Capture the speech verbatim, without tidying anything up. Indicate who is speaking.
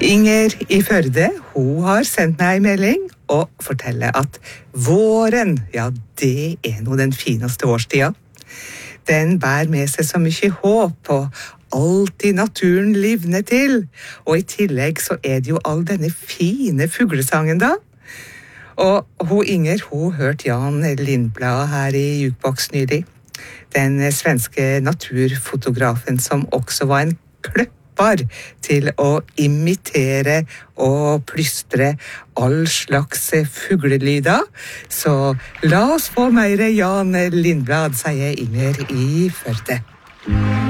Speaker 1: Inger i Førde, hun har sendt meg en melding og forteller at våren, ja, det er nå den fineste årstida. Den bærer med seg så mye håp og alt i naturen livner til. Og i tillegg så er det jo all denne fine fuglesangen da. Og hun Inger, hun hørte Jan Lindblad her i Jukebox nylig. Den svenske naturfotografen som også var en kløpp til å imitere og plystre all slags fuglelyder. Så la oss få mer Jan Lindblad, sier Inger i Førde.